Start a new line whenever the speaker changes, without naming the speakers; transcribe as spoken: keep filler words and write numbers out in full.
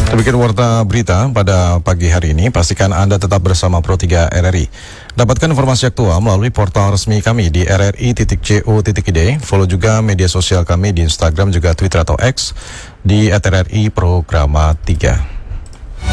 Demikian warta berita pada pagi hari ini. Pastikan Anda tetap bersama Pro tiga R R I. Dapatkan informasi aktual melalui portal resmi kami di r r i titik co titik i d. Follow juga media sosial kami di Instagram juga Twitter atau X di at r r i programa tiga.